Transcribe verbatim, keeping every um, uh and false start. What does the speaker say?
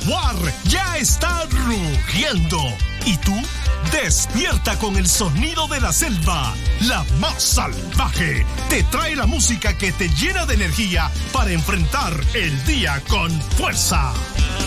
jaguar ya está rugiendo. ¿Y tú? Despierta con el sonido de la selva, la más salvaje. Te trae la música que te llena de energía para enfrentar el día con fuerza.